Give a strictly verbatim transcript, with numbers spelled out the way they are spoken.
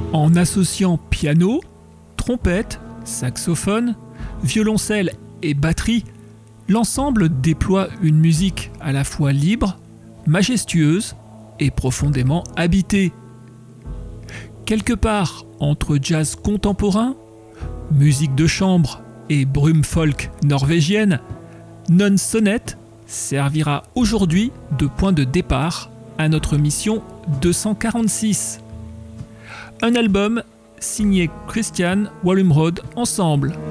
En associant piano, trompette, saxophone, violoncelle et batterie, l'ensemble déploie une musique à la fois libre, majestueuse et profondément habitée. Quelque part entre jazz contemporain, musique de chambre et brume folk norvégienne, Non Sonnet servira aujourd'hui de point de départ à notre mission deux cent quarante-six. Un album signé Christian Wallumrød Ensemble.